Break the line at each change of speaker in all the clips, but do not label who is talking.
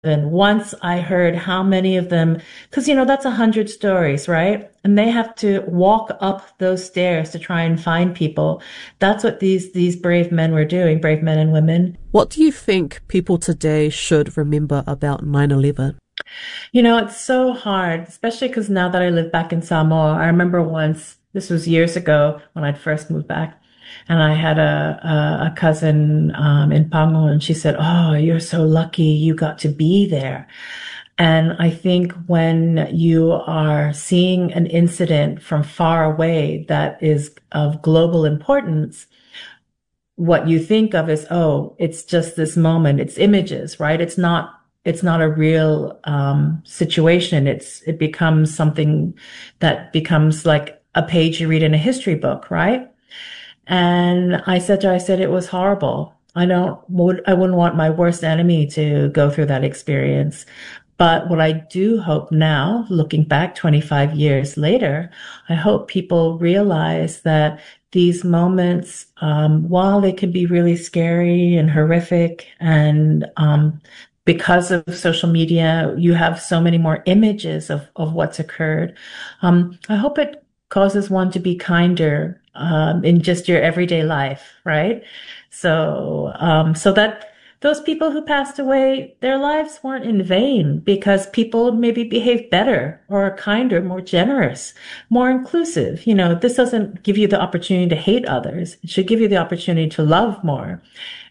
And once I heard how many of them, because that's 100 stories, right? And they have to walk up those stairs to try and find people. That's what these brave men were doing, brave men and women.
What do you think people today should remember about 9/11?
It's so hard, especially because now that I live back in Samoa, I remember once, this was years ago when I'd first moved back, and I had a cousin in Pango, and she said, "Oh, you're so lucky you got to be there." And I think when you are seeing an incident from far away that is of global importance, what you think of is, oh, it's just this moment. It's images, right? It's not a real situation. It becomes something that becomes like a page you read in a history book, right? And I said to her, I said, it was horrible. I wouldn't want my worst enemy to go through that experience. But what I do hope now, looking back 25 years later, I hope people realize that these moments, while they can be really scary and horrific, and because of social media, you have so many more images of what's occurred. I hope it causes one to be kinder in just your everyday life, right? So that those people who passed away, their lives weren't in vain because people maybe behaved better or kinder, more generous, more inclusive. This doesn't give you the opportunity to hate others. It should give you the opportunity to love more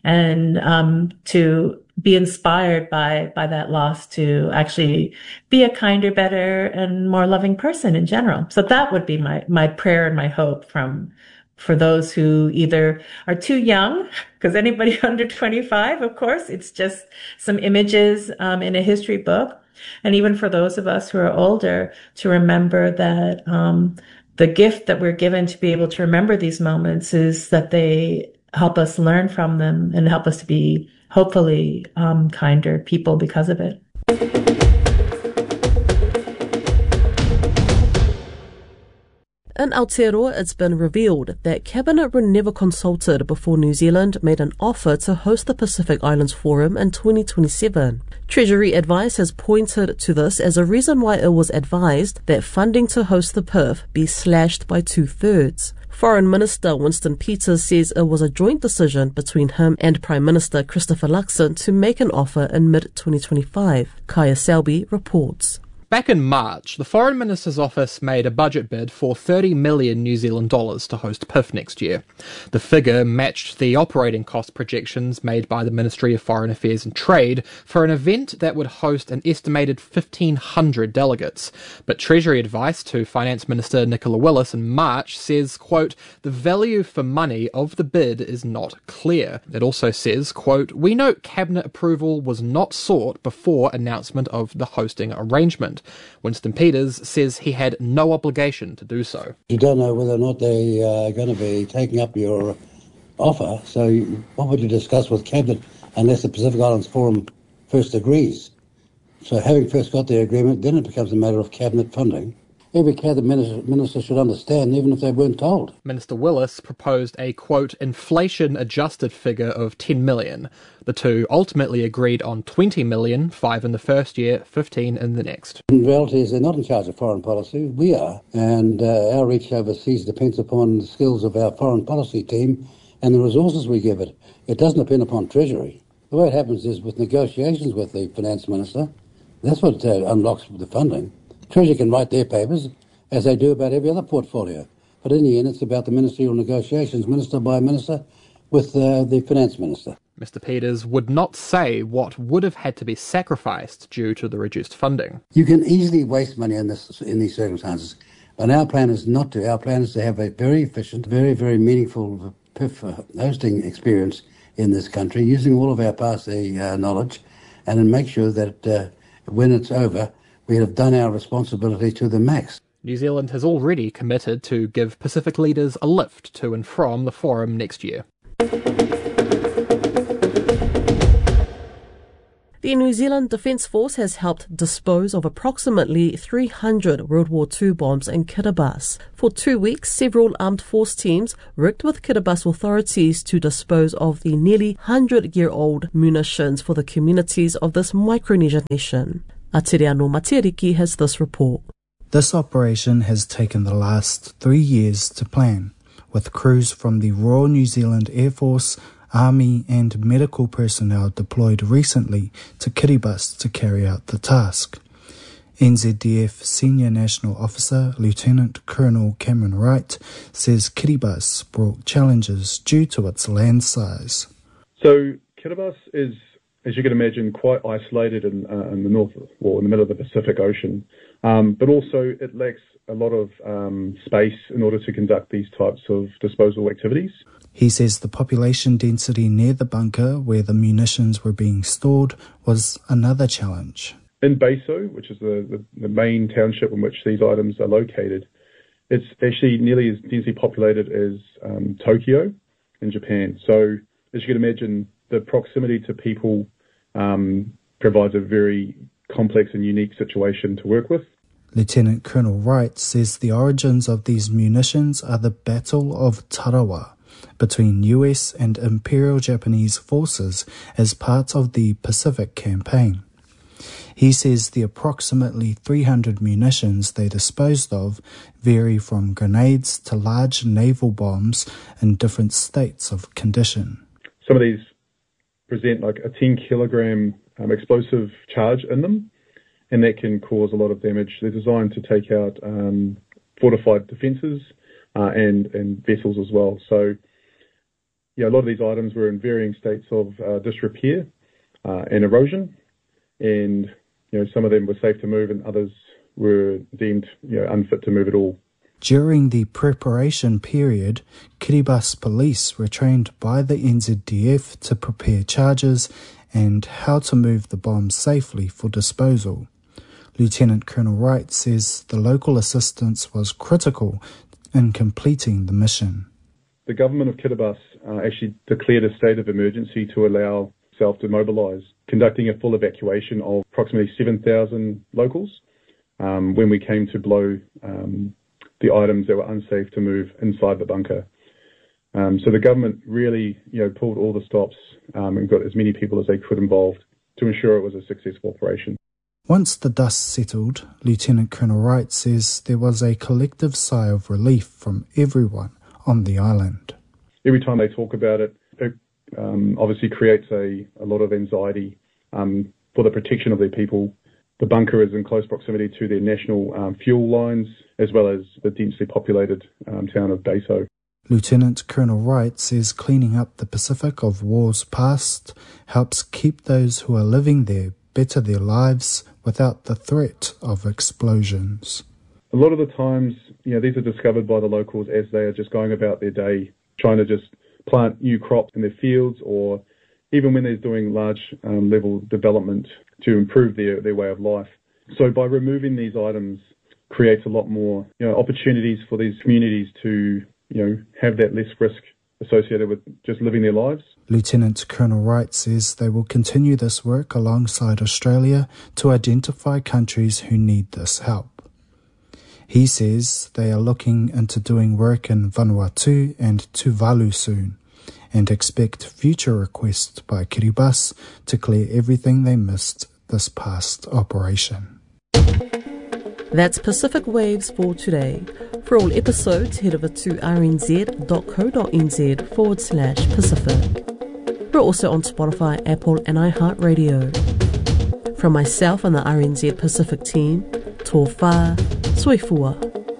and to be inspired by that loss to actually be a kinder, better, and more loving person in general. So that would be my prayer and my hope for those who either are too young, because anybody under 25, of course, it's just some images in a history book. And even for those of us who are older, to remember that the gift that we're given to be able to remember these moments is that they help us learn from them and help us to be, hopefully, kinder people because of it.
In Aotearoa, it's been revealed that Cabinet were never consulted before New Zealand made an offer to host the Pacific Islands Forum in 2027. Treasury advice has pointed to this as a reason why it was advised that funding to host the PIF be slashed by 2/3. Foreign Minister Winston Peters says it was a joint decision between him and Prime Minister Christopher Luxon to make an offer in mid-2025. Kaya Selby reports.
Back in March, the Foreign Minister's office made a budget bid for 30 million New Zealand dollars to host PIF next year. The figure matched the operating cost projections made by the Ministry of Foreign Affairs and Trade for an event that would host an estimated 1,500 delegates. But Treasury advice to Finance Minister Nicola Willis in March says, quote, the value for money of the bid is not clear. It also says, quote, we note Cabinet approval was not sought before announcement of the hosting arrangement. Winston Peters says he had no obligation to do so.
You don't know whether or not they are going to be taking up your offer, so what would you discuss with Cabinet unless the Pacific Islands Forum first agrees? So having first got the agreement, then it becomes a matter of Cabinet funding. Every Cabinet minister should understand, even if they weren't told.
Minister Willis proposed a, quote, inflation-adjusted figure of 10 million. The two ultimately agreed on 20 million, 5 in the first year, 15 in the next.
In reality, they're not in charge of foreign policy. We are. And our reach overseas depends upon the skills of our foreign policy team and the resources we give it. It doesn't depend upon Treasury. The way it happens is with negotiations with the Finance Minister, that's what unlocks the funding. Treasury can write their papers, as they do about every other portfolio. But in the end, it's about the ministerial negotiations, minister by minister, with the Finance Minister.
Mr Peters would not say what would have had to be sacrificed due to the reduced funding.
You can easily waste money in these circumstances. And our plan is not to. Our plan is to have a very efficient, very, very meaningful PIF hosting experience in this country, using all of our past knowledge, and then make sure that when it's over, we have done our responsibility to the max.
New Zealand has already committed to give Pacific leaders a lift to and from the forum next year.
The The New Zealand Defence Force has helped dispose of approximately 300 World War II bombs in Kiribati. For 2 weeks, several armed force teams worked with Kiribati authorities to dispose of the nearly 100-year-old munitions for the communities of this Micronesian nation. Atiriano Matiriki has this report.
This operation has taken the last 3 years to plan, with crews from the Royal New Zealand Air Force, Army and medical personnel deployed recently to Kiribati to carry out the task. NZDF Senior National Officer Lieutenant Colonel Cameron Wright says Kiribati brought challenges due to its land size.
So Kiribati is, as you can imagine, quite isolated in the north, or in the middle of the Pacific Ocean, but also it lacks a lot of space in order to conduct these types of disposal activities.
He says the population density near the bunker where the munitions were being stored was another challenge.
In Beiso, which is the main township in which these items are located, it's actually nearly as densely populated as Tokyo in Japan. So as you can imagine, the proximity to people provides a very complex and unique situation to work with.
Lieutenant Colonel Wright says the origins of these munitions are the Battle of Tarawa between US and Imperial Japanese forces as part of the Pacific Campaign. He says the approximately 300 munitions they disposed of vary from grenades to large naval bombs in different states of condition.
Some of these present like a 10-kilogram explosive charge in them, and that can cause a lot of damage. They're designed to take out fortified defences and vessels as well. So, yeah, a lot of these items were in varying states of disrepair and erosion, and some of them were safe to move and others were deemed unfit to move at all.
During the preparation period, Kiribati police were trained by the NZDF to prepare charges and how to move the bombs safely for disposal. Lieutenant Colonel Wright says the local assistance was critical in completing the mission.
The government of Kiribati actually declared a state of emergency to allow itself to mobilise, conducting a full evacuation of approximately 7,000 locals when we came to blow the items that were unsafe to move inside the bunker. So the government really pulled all the stops and got as many people as they could involved to ensure it was a successful operation.
Once the dust settled, Lieutenant Colonel Wright says there was a collective sigh of relief from everyone on the island.
Every time they talk about it, it obviously creates a lot of anxiety for the protection of their people. The bunker is in close proximity to their national fuel lines, as well as the densely populated town of Beiso.
Lieutenant Colonel Wright says cleaning up the Pacific of wars past helps keep those who are living there better their lives without the threat of explosions.
A lot of the times, these are discovered by the locals as they are just going about their day, trying to just plant new crops in their fields, or even when they're doing large level development to improve their way of life. So by removing these items creates a lot more opportunities for these communities to have that less risk associated with just living their lives.
Lieutenant Colonel Wright says they will continue this work alongside Australia to identify countries who need this help. He says they are looking into doing work in Vanuatu and Tuvalu soon, and expect future requests by Kiribati to clear everything they missed this past operation.
That's Pacific Waves for today. For all episodes, head over to rnz.co.nz/Pacific. We're also on Spotify, Apple and iHeartRadio. From myself and the RNZ Pacific team, tō whā, soifua.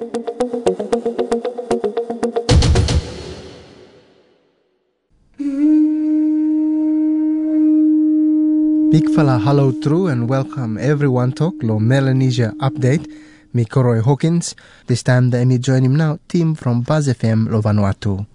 Big fella hello true and welcome everyone to Lo Melanesia Update. Me Koroi Hawkins. This time the me join him now team from Buzz FM Lo Vanuatu.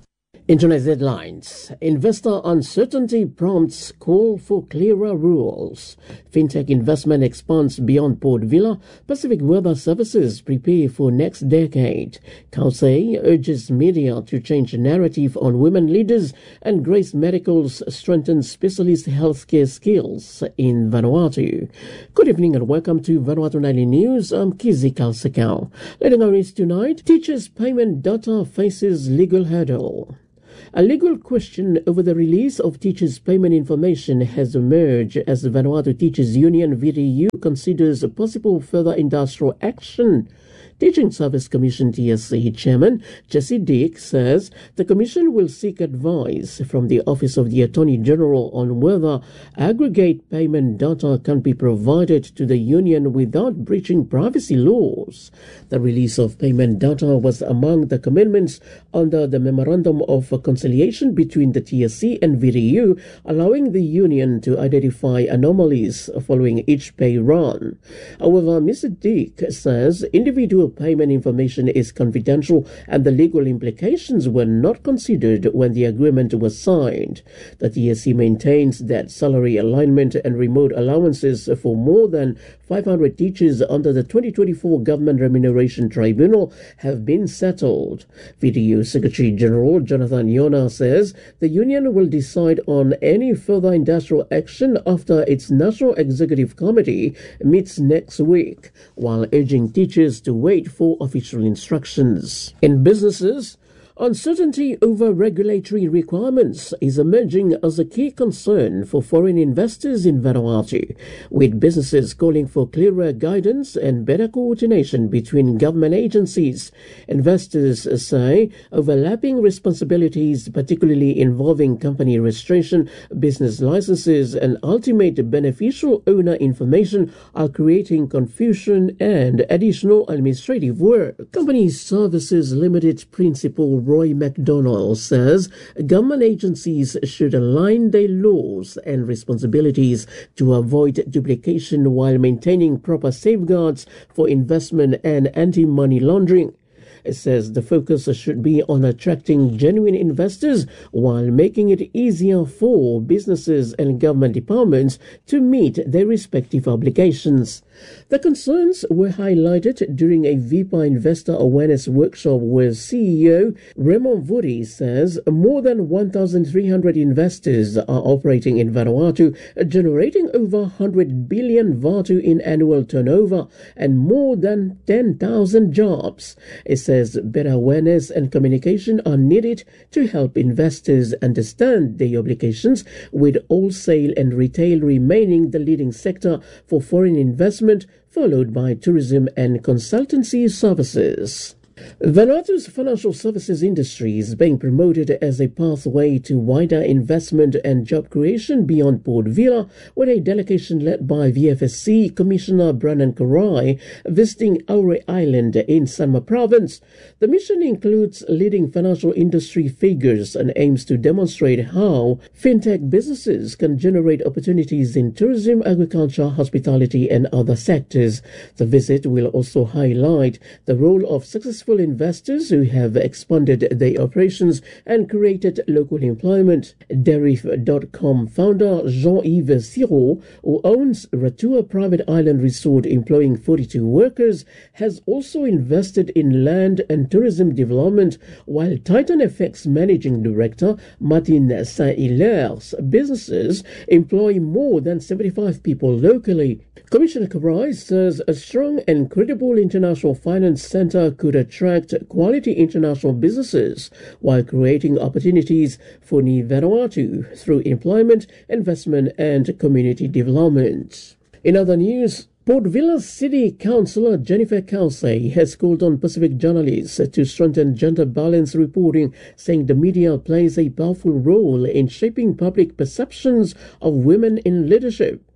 Internet headlines. Investor uncertainty prompts call for clearer rules. Fintech investment expands beyond Port Vila. Pacific Weather Services prepare for next decade. Kausei urges media to change narrative on women leaders, and Grace Medicals strengthens specialist healthcare skills in Vanuatu. Good evening and welcome to Vanuatu Nightly News. I'm Kizi Kalsekau. Leading our news tonight, teachers' payment data faces legal hurdle. A legal question over the release of teachers' payment information has emerged as the Vanuatu Teachers Union VTU considers a possible further industrial action. Teaching Service Commission TSC Chairman Jesse Dick says the Commission will seek advice from the Office of the Attorney General on whether aggregate payment data can be provided to the Union without breaching privacy laws. The release of payment data was among the commitments under the Memorandum of Conciliation between the TSC and VTU, allowing the Union to identify anomalies following each pay run. However, Mr. Dick says individual payment information is confidential and the legal implications were not considered when the agreement was signed. The TSC maintains that salary alignment and remote allowances for more than 500 teachers under the 2024 Government Remuneration Tribunal have been settled. VTU Secretary General Jonathan Yona says the union will decide on any further industrial action after its National Executive Committee meets next week, while urging teachers to wait for official instructions. In businesses, uncertainty over regulatory requirements is emerging as a key concern for foreign investors in Vanuatu, with businesses calling for clearer guidance and better coordination between government agencies. Investors say overlapping responsibilities, particularly involving company registration, business licenses, and ultimate beneficial owner information, are creating confusion and additional administrative work. Company Services Limited Principal Roy McDonald says government agencies should align their laws and responsibilities to avoid duplication while maintaining proper safeguards for investment and anti-money laundering. It says the focus should be on attracting genuine investors while making it easier for businesses and government departments to meet their respective obligations. The concerns were highlighted during a VIPA Investor Awareness Workshop where CEO Raymond Vuri says more than 1,300 investors are operating in Vanuatu, generating over 100 billion Vatu in annual turnover and more than 10,000 jobs. It says better awareness and communication are needed to help investors understand their obligations, with wholesale and retail remaining the leading sector for foreign investment, followed by tourism and consultancy services. Vanuatu's financial services industry is being promoted as a pathway to wider investment and job creation beyond Port Vila, with a delegation led by VFSC Commissioner Brandon Karai visiting Aure Island in Sanma Province. The mission includes leading financial industry figures and aims to demonstrate how fintech businesses can generate opportunities in tourism, agriculture, hospitality, and other sectors. The visit will also highlight the role of successful investors who have expanded their operations and created local employment. Derif.com founder Jean-Yves Siro, who owns Ratua Private Island Resort employing 42 workers, has also invested in land and tourism development, while Titan FX Managing Director Martin Saint-Hilaire's businesses employ more than 75 people locally. Commissioner Karai says a strong and credible international finance center could attract quality international businesses while creating opportunities for Ni Vanuatu through employment, investment, and community development. In other news, Port Vila City Councillor Jennifer Kausei has called on Pacific journalists to strengthen gender balance reporting, saying the media plays a powerful role in shaping public perceptions of women in leadership.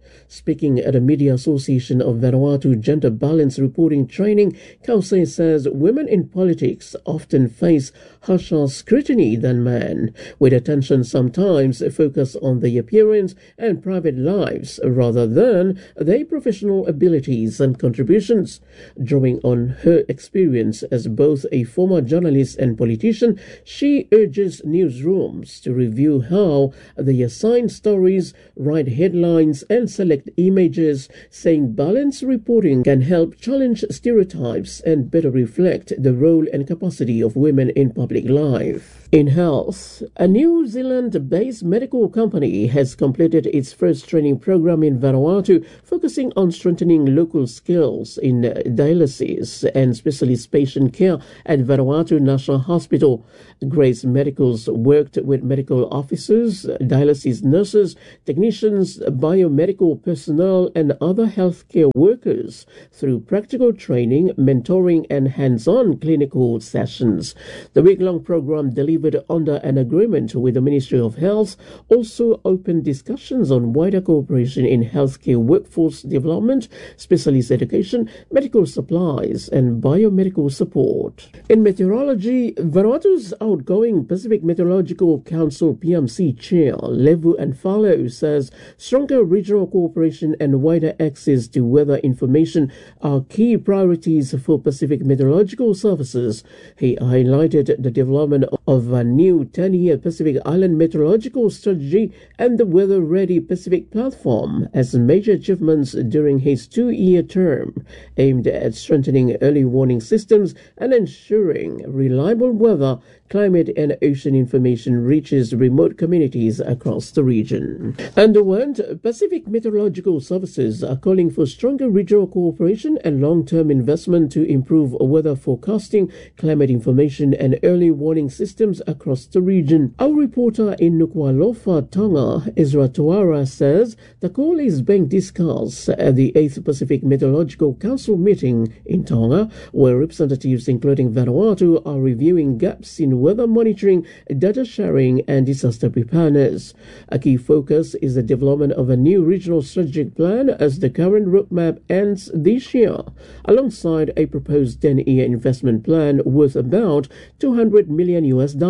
Speaking at a Media Association of Vanuatu Gender Balance Reporting Training, Kausei says women in politics often face harsher scrutiny than men, with attention sometimes focused on their appearance and private lives rather than their professional abilities and contributions. Drawing on her experience as both a former journalist and politician, she urges newsrooms to review how they assign stories, write headlines, and select images, saying balanced reporting can help challenge stereotypes and better reflect the role and capacity of women in public life. In health, a New Zealand-based medical company has completed its first training program in Vanuatu, focusing on strengthening local skills in dialysis and specialist patient care at Vanuatu National Hospital. Grace Medicals worked with medical officers, dialysis nurses, technicians, biomedical personnel, and other healthcare workers through practical training, mentoring, and hands-on clinical sessions. The week-long program delivered under an agreement with the Ministry of Health also opened discussions on wider cooperation in healthcare workforce development, specialist education, medical supplies, and biomedical support. In meteorology, Vanuatu's outgoing Pacific Meteorological Council PMC chair, Levu Anfalo, says stronger regional cooperation and wider access to weather information are key priorities for Pacific Meteorological Services. He highlighted the development of a new 10-year Pacific Island Meteorological Strategy and the Weather Ready Pacific Platform as major achievements during his 2-year term, aimed at strengthening early warning systems and ensuring reliable weather, climate and ocean information reaches remote communities across the region. Underwent, Pacific Meteorological Services are calling for stronger regional cooperation and long-term investment to improve weather forecasting, climate information and early warning systems across the region. Our reporter in Nuku'alofa, Tonga, Ezra Tuara, says the call is being discussed at the 8th Pacific Meteorological Council meeting in Tonga, where representatives including Vanuatu are reviewing gaps in weather monitoring, data sharing and disaster preparedness. A key focus is the development of a new regional strategic plan as the current roadmap ends this year, alongside a proposed 10-year investment plan worth about $200 million.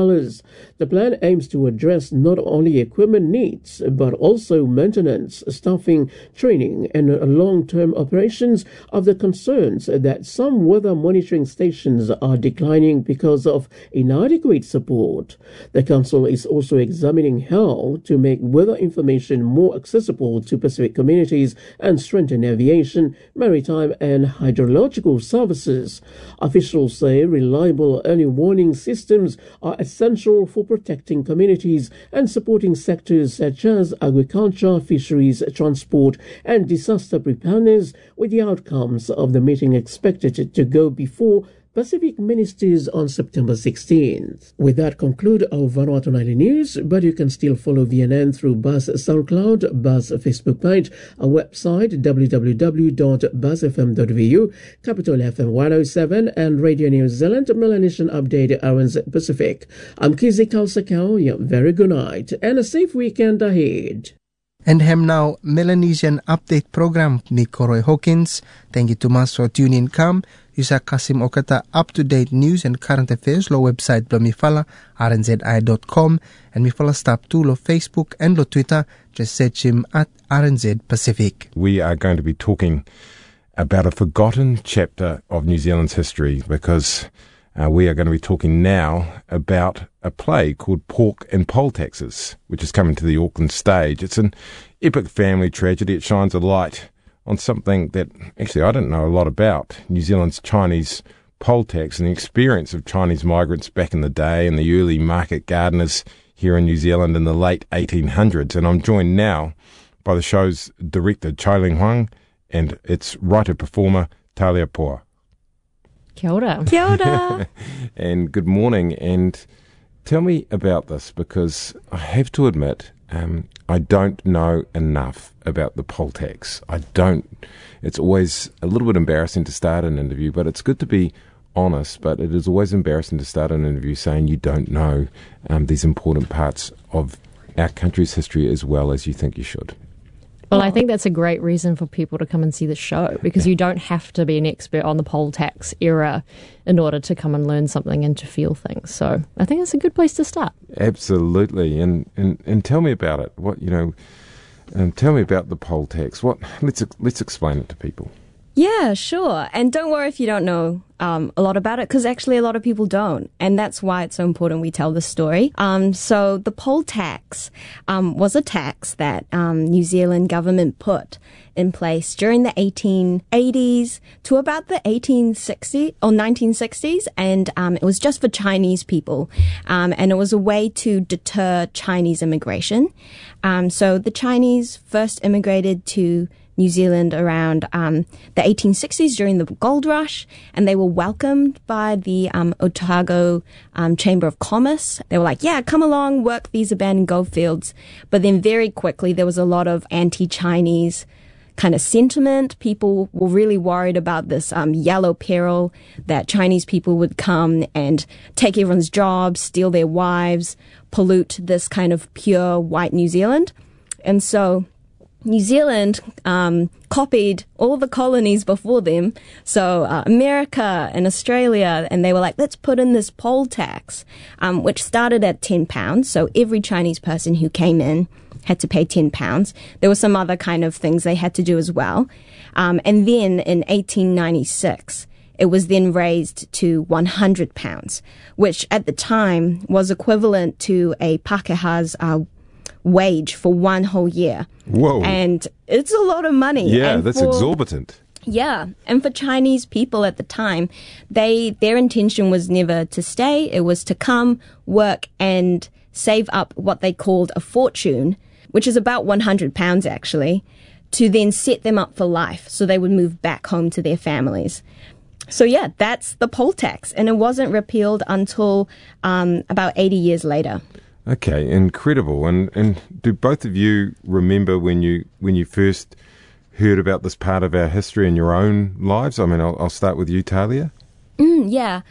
The plan aims to address not only equipment needs, but also maintenance, staffing, training, and long-term operations of the concerns that some weather monitoring stations are declining because of inadequate support. The Council is also examining how to make weather information more accessible to Pacific communities and strengthen aviation, maritime, and hydrological services. Officials say reliable early warning systems are essential for protecting communities and supporting sectors such as agriculture, fisheries, transport, and disaster preparedness, with the outcomes of the meeting expected to go before Pacific Ministers on September 16th. With that, conclude our Vanuatu Nightly News, but you can still follow VNN through Buzz SoundCloud, Buzz Facebook page, our website www.buzzfm.vu, Capital FM 107, and Radio New Zealand Melanesian Update RNZ Pacific. I'm Kizi Kalsakau. Very good night and a safe weekend ahead.
And hem now Melanesian Update program ni Koroi Hawkins. Thank you too much for tuning in. Come. Yusa Kasim Okata up-to-date news and current affairs lo website lo mifala rnzi.com and mifala stop to lo Facebook and lo Twitter. Just search him at RNZ Pacific.
We are going to be talking about a forgotten chapter of New Zealand's history because we are going to be talking now about a play called Pork and Poll Taxes, which is coming to the Auckland stage. It's an epic family tragedy. It shines a light on something that actually I didn't know a lot about, New Zealand's Chinese poll tax and the experience of Chinese migrants back in the day and the early market gardeners here in New Zealand in the late 1800s. And I'm joined now by the show's director, Chai Ling Huang, and its writer-performer, Talia Poa.
Kia ora.
Kia ora.
And good morning. And tell me about this, because I have to admit, I don't know enough about the poll tax. It's always a little bit embarrassing to start an interview, but it's good to be honest, but it is always embarrassing to start an interview saying you don't know these important parts of our country's history as well as you think you should.
Well, I think that's a great reason for people to come and see the show, because you don't have to be an expert on the poll tax era in order to come and learn something and to feel things. So I think it's a good place to start.
Absolutely. And tell me about it. Tell me about the poll tax. Let's explain it to people.
Yeah, sure. And don't worry if you don't know a lot about it, because actually a lot of people don't. And that's why it's so important we tell the story. So the poll tax was a tax that New Zealand government put in place during the 1880s to about the 1860s or 1960s. And it was just for Chinese people. And it was a way to deter Chinese immigration. So the Chinese first immigrated to New Zealand around the 1860s during the gold rush, and they were welcomed by the Otago Chamber of Commerce. They were like, yeah, come along, work these abandoned gold fields. But then very quickly there was a lot of anti-Chinese kind of sentiment. People were really worried about this yellow peril, that Chinese people would come and take everyone's jobs, steal their wives, pollute this kind of pure white New Zealand. And so New Zealand copied all the colonies before them, so America and Australia, and they were like, let's put in this poll tax, which started at £10. So every Chinese person who came in had to pay £10. There were some other kind of things they had to do as well. And then in 1896, it was then raised to £100, which at the time was equivalent to a Pākehā's wage for one whole year.
Whoa.
And it's a lot of money.
Yeah,
and
that's exorbitant.
Yeah. And for Chinese people at the time, their intention was never to stay. It was to come, work, and save up what they called a fortune, which is about £100 actually, to then set them up for life so they would move back home to their families. So yeah, that's the poll tax. And it wasn't repealed until about 80 years later.
Okay, incredible. And do both of you remember when you first heard about this part of our history in your own lives? I mean, I'll start with you, Talia.
Yeah.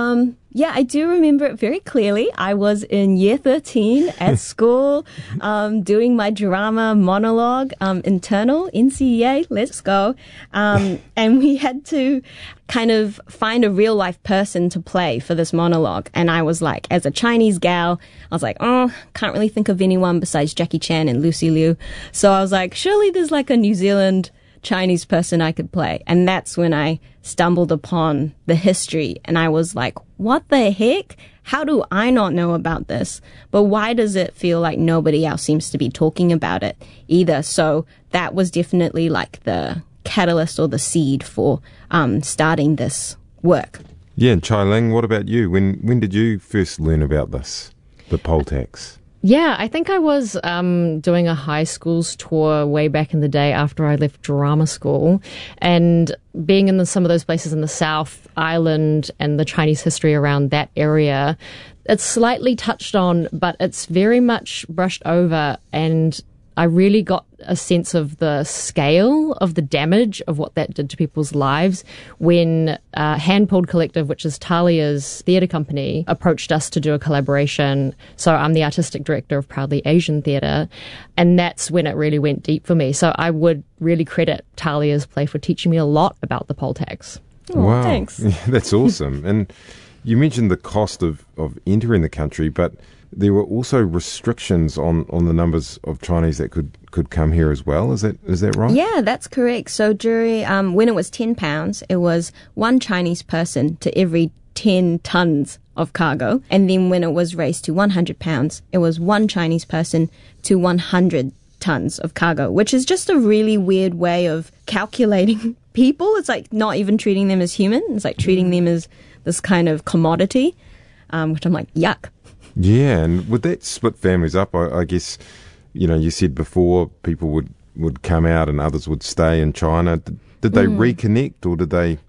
I do remember it very clearly. I was in year 13 at school, doing my drama monologue, internal, NCEA, let's go. And we had to kind of find a real life person to play for this monologue. And I was like, as a Chinese gal, I was like, can't really think of anyone besides Jackie Chan and Lucy Liu. So I was like, surely there's like a New Zealand Chinese person I could play. And that's when I stumbled upon the history, and I was like, what the heck? How do I not know about this? But why does it feel like nobody else seems to be talking about it either? So that was definitely like the catalyst or the seed for starting this work.
Yeah, and Chai Ling, what about you? When did you first learn about this, the poll tax?
Yeah, I think I was doing a high schools tour way back in the day after I left drama school, and being in some of those places in the South Island and the Chinese history around that area, it's slightly touched on, but it's very much brushed over, and I really got a sense of the scale of the damage of what that did to people's lives when Handpulled Collective, which is Talia's theatre company, approached us to do a collaboration. So I'm the artistic director of Proudly Asian Theatre, and that's when it really went deep for me. So I would really credit Talia's play for teaching me a lot about the poll tax.
Oh,
wow.
Thanks.
Yeah, that's awesome. And you mentioned the cost of entering the country, but there were also restrictions on the numbers of Chinese that could come here as well. Is that right?
Yeah, that's correct. So during when it was £10, it was one Chinese person to every 10 tons of cargo. And then when it was raised to £100, it was one Chinese person to 100 tons of cargo, which is just a really weird way of calculating people. It's like not even treating them as human. It's like treating them as this kind of commodity, which I'm like, yuck.
Yeah, and would that split families up? I guess, you said before people would come out and others would stay in China. Did they reconnect, or did they,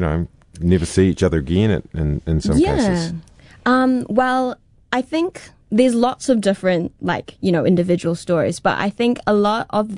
never see each other again in some cases?
Well, I think there's lots of different, individual stories, but I think a lot of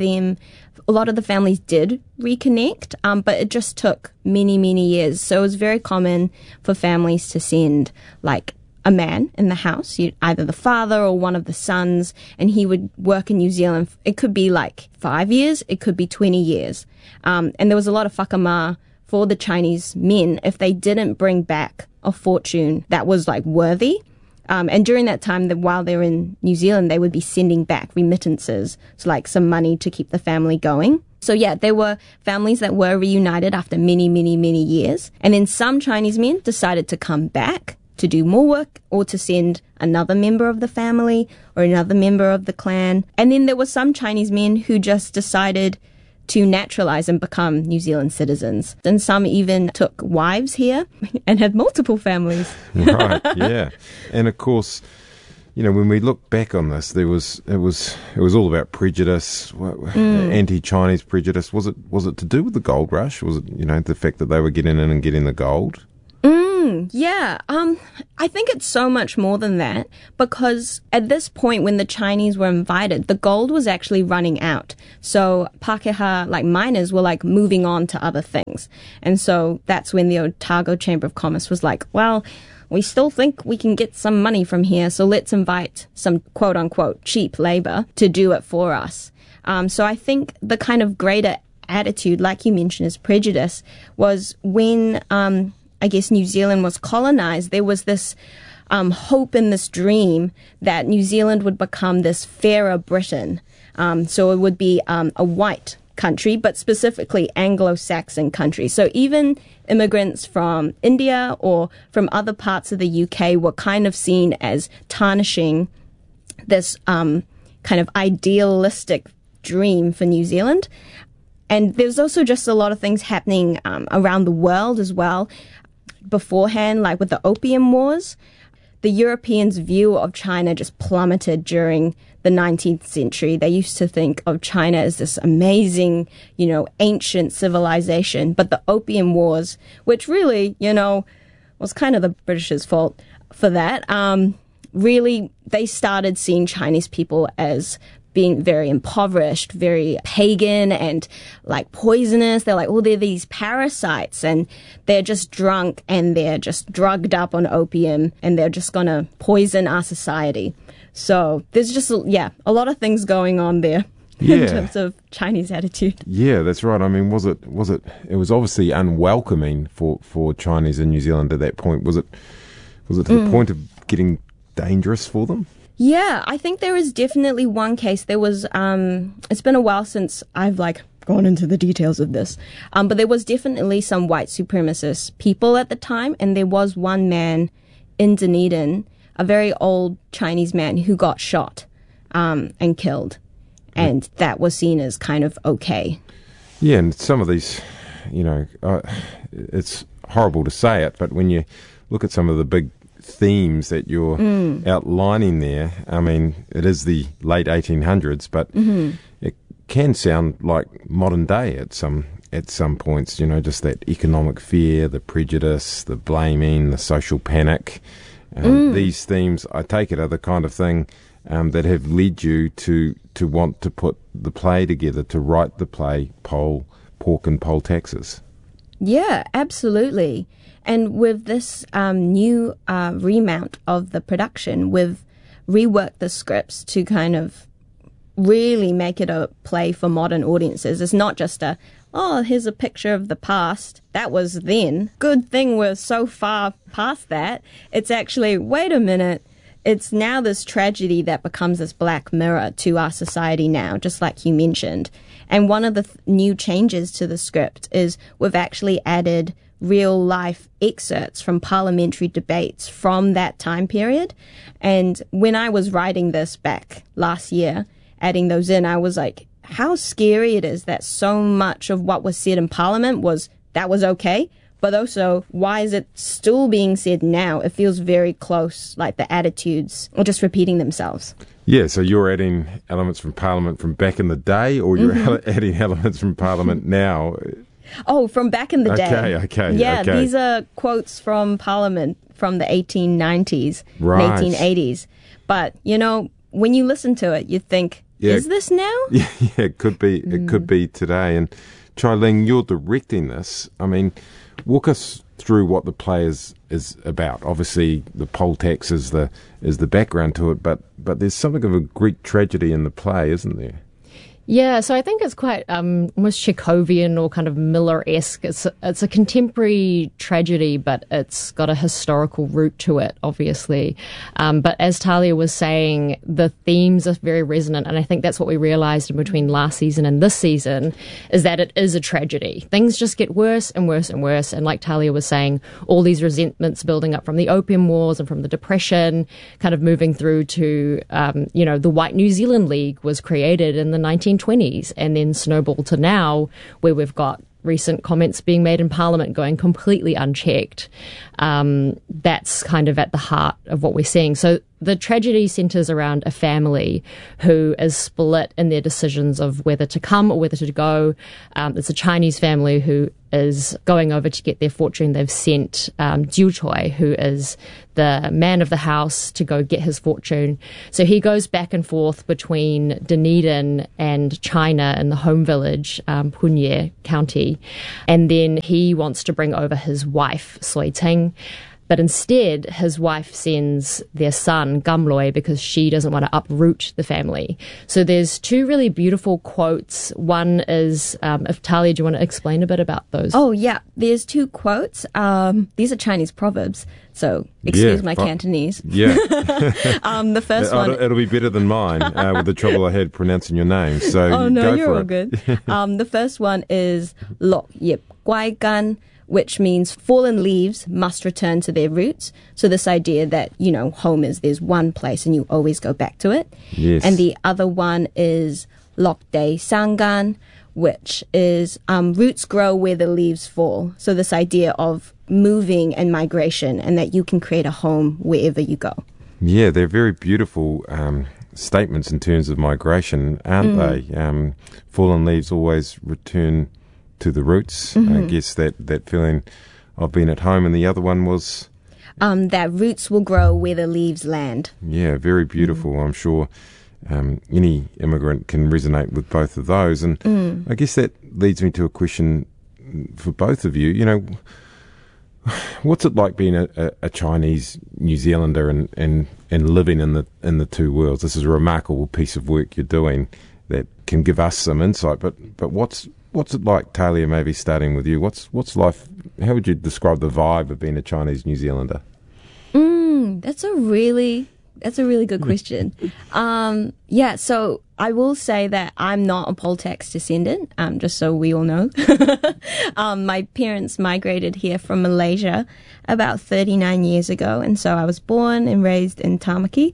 the families did reconnect, but it just took many, many years. So it was very common for families to send, a man in the house, either the father or one of the sons, and he would work in New Zealand. It could be like 5 years, it could be 20 years. And there was a lot of whakama for the Chinese men if they didn't bring back a fortune that was like worthy. And during that time, while they're in New Zealand, they would be sending back remittances, so like some money to keep the family going. So yeah, there were families that were reunited after many, many, many years. And then some Chinese men decided to come back to do more work or to send another member of the family or another member of the clan. And then there were some Chinese men who just decided to naturalize and become New Zealand citizens. And some even took wives here and had multiple families.
Right, yeah. And of course, you know, when we look back on this, it was all about prejudice, anti-Chinese prejudice. Was it to do with the gold rush? Was it, you know, the fact that they were getting in and getting the gold?
Yeah, I think it's so much more than that, because at this point when the Chinese were invited, the gold was actually running out. So Pākehā, like miners, were like moving on to other things. And so that's when the Otago Chamber of Commerce was like, well, we still think we can get some money from here, so let's invite some quote-unquote cheap labor to do it for us. So I think the kind of greater attitude, like you mentioned, is prejudice, was when I guess New Zealand was colonized. There was this hope and this dream that New Zealand would become this fairer Britain. So it would be a white country, but specifically Anglo-Saxon country. So even immigrants from India or from other parts of the UK were kind of seen as tarnishing this kind of idealistic dream for New Zealand. And there's also just a lot of things happening around the world as well beforehand, like with the Opium Wars. The Europeans' view of China just plummeted during the 19th century. They used to think of China as this amazing, you know, ancient civilization. But the Opium Wars, which really, you know, was kind of the British's fault for that, really, they started seeing Chinese people as being very impoverished, very pagan and like poisonous. They're like, oh, they're these parasites and they're just drunk and they're just drugged up on opium and they're just going to poison our society. So there's just, a lot of things going on there in terms of Chinese attitude.
Yeah, that's right. I mean, it was obviously unwelcoming for Chinese in New Zealand at that point. Was it to the point of getting dangerous for them?
Yeah, I think there is definitely one case. There was, it's been a while since I've gone into the details of this, but there was definitely some white supremacist people at the time, and there was one man in Dunedin, a very old Chinese man who got shot and killed, and that was seen as kind of okay. Yeah,
and some of these, you know, it's horrible to say it, but when you look at some of the big themes that you're outlining there, I mean, it is the late 1800s, but it can sound like modern day at some points, you know, just that economic fear, the prejudice, the blaming, the social panic. These themes, I take it, are the kind of thing that have led you to want to put the play together, to write the play Pork and Poll Taxes.
Yeah, absolutely. And with this new remount of the production, we've reworked the scripts to kind of really make it a play for modern audiences. It's not just here's a picture of the past. That was then. Good thing we're so far past that. It's actually, wait a minute, it's now this tragedy that becomes this black mirror to our society now, just like you mentioned. And one of the new changes to the script is we've actually added real-life excerpts from parliamentary debates from that time period. And when I was writing this back last year, adding those in, I was like, how scary it is that so much of what was said in Parliament was okay, but also why is it still being said now? It feels very close, like the attitudes are just repeating themselves.
Yeah, so you're adding elements from Parliament from back in the day, or you're adding elements from Parliament now?
Oh, from back in the day.
Okay.
Yeah, these are quotes from Parliament from the 1890s,
right.
1880s. But, you know, when you listen to it, you think, is this now?
Yeah, it could be. It could be today. And Chai Ling, you're directing this. I mean, walk us through what the play is about. Obviously, the poll tax is the background to it, but there's something of a Greek tragedy in the play, isn't there?
Yeah, so I think it's quite almost Chekhovian or kind of Miller-esque. It's a contemporary tragedy, but it's got a historical root to it, obviously. But as Talia was saying, the themes are very resonant, and I think that's what we realised in between last season and this season, is that it is a tragedy. Things just get worse and worse and worse, and like Talia was saying, all these resentments building up from the Opium Wars and from the Depression, kind of moving through to, the White New Zealand League was created in the 1920s and then snowballed to now, where we've got recent comments being made in Parliament going completely unchecked. That's kind of at the heart of what we're seeing. So the tragedy centres around a family who is split in their decisions of whether to come or whether to go. It's a Chinese family who is going over to get their fortune. They've sent Jiu Choi, who is the man of the house, to go get his fortune. So he goes back and forth between Dunedin and China in the home village, Punye County. And then he wants to bring over his wife, Soi Ting. But instead, his wife sends their son, Gamloi, because she doesn't want to uproot the family. So there's two really beautiful quotes. One is, if Talia, do you want to explain a bit about those?
Oh, yeah. There's two quotes. These are Chinese proverbs, so excuse my Cantonese.
Yeah.
The first one...
It'll be better than mine, with the trouble I had pronouncing your name. So
oh, no,
go
you're
for
all
it.
good. The first one is Lok Yip Guai Gan, which means fallen leaves must return to their roots. So this idea that, home is there's one place and you always go back to it.
Yes.
And the other one is Lok Dei Sangan, which is roots grow where the leaves fall. So this idea of moving and migration, and that you can create a home wherever you go.
Yeah, they're very beautiful statements in terms of migration, aren't they? Fallen leaves always return to the roots. I guess that feeling of being at home. And the other one was?
That roots will grow where the leaves land.
Yeah, very beautiful. I'm sure any immigrant can resonate with both of those. And I guess that leads me to a question for both of you. What's it like being a Chinese New Zealander and living in the two worlds? This is a remarkable piece of work you're doing that can give us some insight. But what's it like, Talia, maybe starting with you? What's life, how would you describe the vibe of being a Chinese New Zealander?
That's a really good question. So I will say that I'm not a poll tax descendant, just so we all know. My parents migrated here from Malaysia about 39 years ago, and so I was born and raised in Tamaki.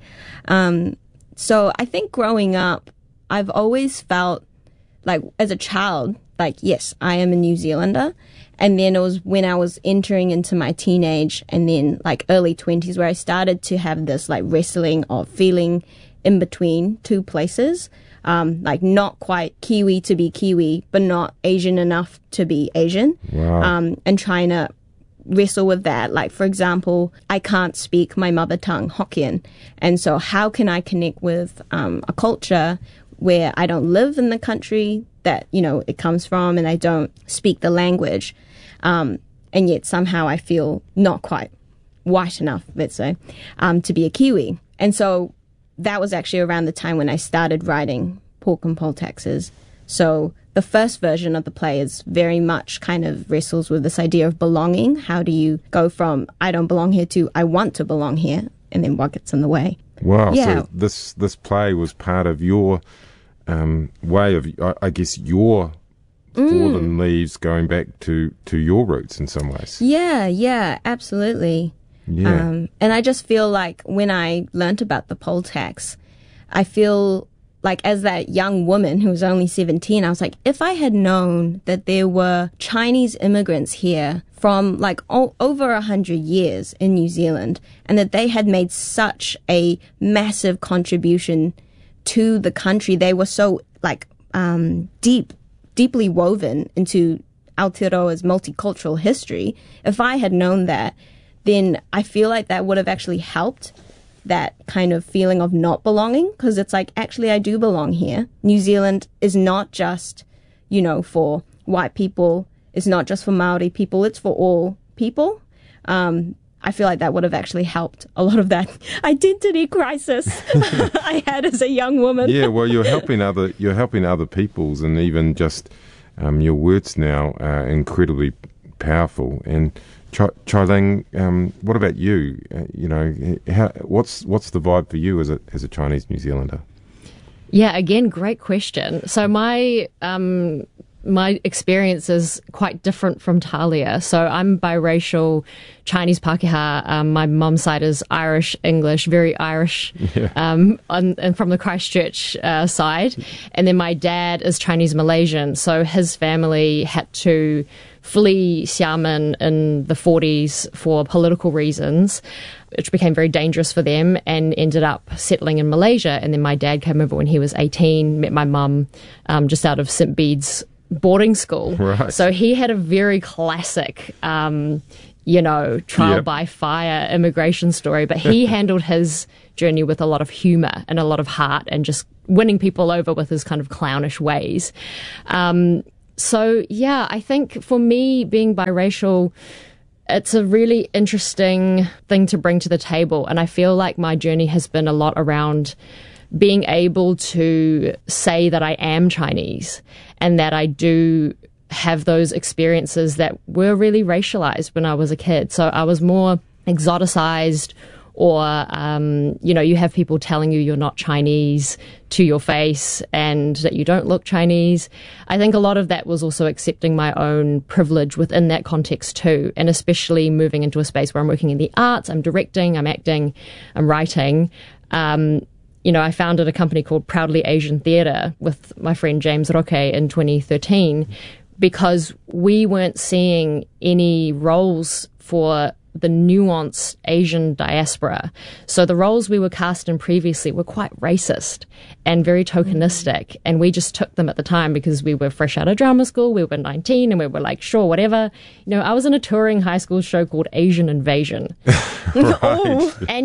So I think growing up, I've always felt like, as a child, like, yes, I am a New Zealander. And then it was when I was entering into my teenage and then like early 20s where I started to have this like wrestling of feeling in between two places, like not quite Kiwi to be Kiwi, but not Asian enough to be Asian.
Wow.
And trying to wrestle with that. Like, for example, I can't speak my mother tongue, Hokkien. And so how can I connect with a culture where I don't live in the country that, it comes from, and I don't speak the language, and yet somehow I feel not quite white enough, let's say, to be a Kiwi. And so that was actually around the time when I started writing Pork and Poll Taxes. So the first version of the play is very much kind of wrestles with this idea of belonging. How do you go from I don't belong here to I want to belong here, and then what gets in the way?
Wow.
Yeah.
So this play was part of your way of, I guess, your fallen leaves going back to your roots in some ways.
Yeah, absolutely.
Yeah.
And I just feel like when I learnt about the poll tax, I feel like as that young woman who was only 17, I was like, if I had known that there were Chinese immigrants here from like over 100 years in New Zealand, and that they had made such a massive contribution to the country, they were so like deeply woven into Aotearoa's multicultural history. If I had known that, then I feel like that would have actually helped that kind of feeling of not belonging, because it's like, actually, I do belong here. New Zealand is not just, for white people. It's not just for Maori people. It's for all people, I feel like that would have actually helped a lot of that identity crisis I had as a young woman.
Yeah, well, you're helping other peoples, and even just your words now are incredibly powerful. And Chai Ling, what about you? What's the vibe for you as a Chinese New Zealander?
Yeah, again, great question. So my experience is quite different from Talia. So I'm biracial Chinese Pākehā. My mum's side is Irish, English, very Irish, and from the Christchurch side. And then my dad is Chinese Malaysian. So his family had to flee Xiamen in the 40s for political reasons, which became very dangerous for them, and ended up settling in Malaysia. And then my dad came over when he was 18, met my mum just out of St. Bede's boarding school.
Right.
So he had a very classic, trial by fire immigration story, but he handled his journey with a lot of humour and a lot of heart and just winning people over with his kind of clownish ways. So, yeah, I think for me, being biracial, it's a really interesting thing to bring to the table. And I feel like my journey has been a lot around being able to say that I am Chinese and that I do have those experiences that were really racialized when I was a kid. So I was more exoticized, or, you have people telling you you're not Chinese to your face and that you don't look Chinese. I think a lot of that was also accepting my own privilege within that context too, and especially moving into a space where I'm working in the arts, I'm directing, I'm acting, I'm writing. I founded a company called Proudly Asian Theatre with my friend James Roque in 2013 because we weren't seeing any roles for the nuanced Asian diaspora. So the roles we were cast in previously were quite racist and very tokenistic. And we just took them at the time because we were fresh out of drama school. We were 19 and we were like, sure, whatever. I was in a touring high school show called Asian Invasion. And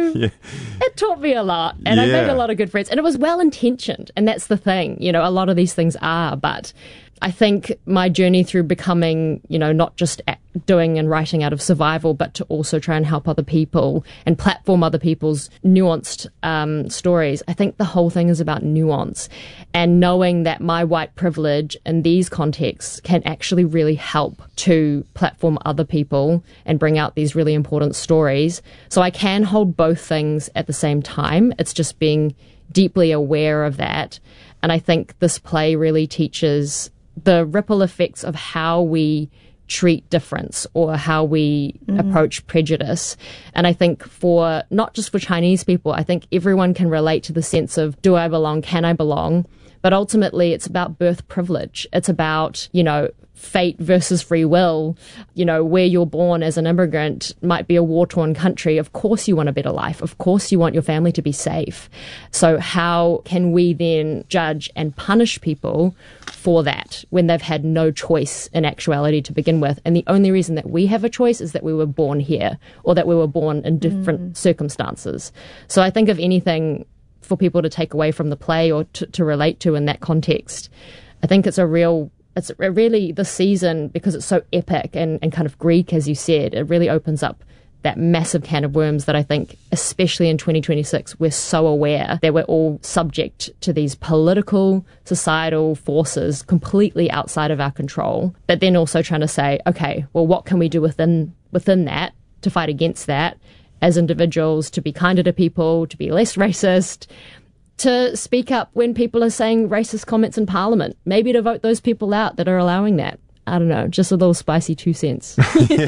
it taught me a lot. And I made a lot of good friends. And it was well-intentioned. And that's the thing. A lot of these things are. But I think my journey through becoming, not just doing and writing out of survival, but to also try and help other people and platform other people's nuanced stories. I think the whole thing is about nuance and knowing that my white privilege in these contexts can actually really help to platform other people and bring out these really important stories. So I can hold both things at the same time. It's just being deeply aware of that. And I think this play really teaches the ripple effects of how we treat difference or how we approach prejudice. And I think for not just for Chinese people, I think everyone can relate to the sense of, do I belong? Can I belong? But ultimately, it's about birth privilege. It's about, fate versus free will. Where you're born as an immigrant might be a war-torn country. Of course you want a better life. Of course you want your family to be safe. So how can we then judge and punish people for that when they've had no choice in actuality to begin with? And the only reason that we have a choice is that we were born here or that we were born in different circumstances. So I think if anything for people to take away from the play or to relate to in that context, I think it's really the season, because it's so epic and kind of Greek, as you said, it really opens up that massive can of worms that I think, especially in 2026, we're so aware that we're all subject to these political, societal forces completely outside of our control, but then also trying to say, okay, well, what can we do within that to fight against that as individuals, to be kinder to people, to be less racist, to speak up when people are saying racist comments in Parliament, maybe to vote those people out that are allowing that. I don't know, just a little spicy 2 cents.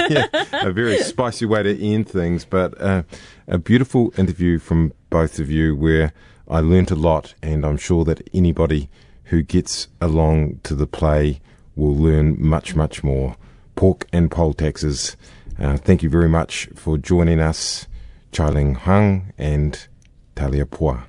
A very spicy way to end things, but a beautiful interview from both of you where I learnt a lot, and I'm sure that anybody who gets along to the play will learn much, much more. Pork and Poll Taxes. Thank you very much for joining us, Chai Ling Hung and Talia Pua.